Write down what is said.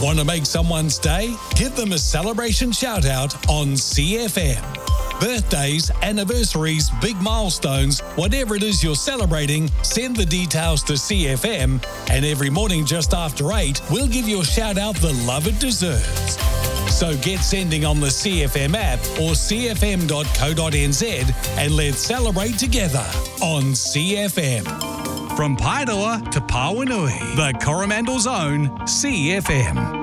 Want to make someone's day? Give them a celebration shout out on CFM. Birthdays, anniversaries, big milestones, whatever it is you're celebrating, send the details to CFM, and every morning just after 8, we'll give your shout out the love it deserves. So get sending on the CFM app or cfm.co.nz and let's celebrate together on CFM. From Paeroa to Pawanui, the Coromandel's own CFM.